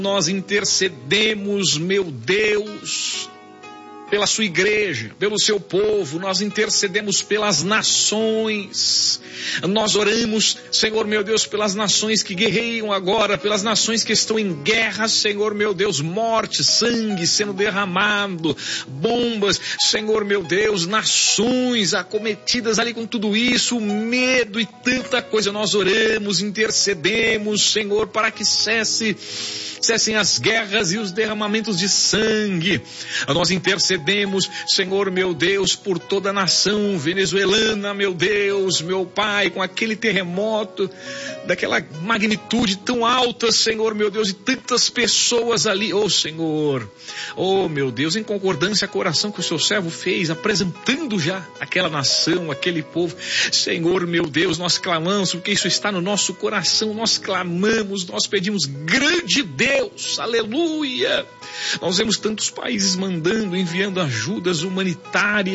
nós intercedemos, meu Deus, pela sua igreja, pelo seu povo, nós intercedemos pelas nações, nós oramos, Senhor meu Deus, pelas nações que guerreiam agora, pelas nações que estão em guerra, Senhor meu Deus, morte, sangue sendo derramado, bombas, Senhor meu Deus, nações acometidas ali com tudo isso, medo e tanta coisa, nós oramos, intercedemos, Senhor, para que cessem as guerras e os derramamentos de sangue. Nós intercedemos, Senhor meu Deus, por toda a nação venezuelana, meu Deus, meu Pai, com aquele terremoto, daquela magnitude tão alta, Senhor meu Deus, e tantas pessoas ali, oh Senhor, oh meu Deus, em concordância com a oração que o seu servo fez, apresentando já aquela nação, aquele povo, Senhor meu Deus, nós clamamos, porque isso está no nosso coração, nós clamamos, nós pedimos, grande Deus, aleluia. Nós vemos tantos países enviando ajudas humanitárias,